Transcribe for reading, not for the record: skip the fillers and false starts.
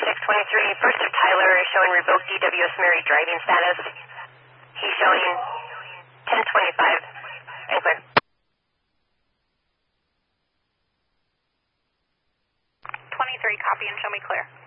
623, Brewster Tyler is showing revoked DWS Mary driving status. He's showing 1025 and clear. 23, copy and show me clear.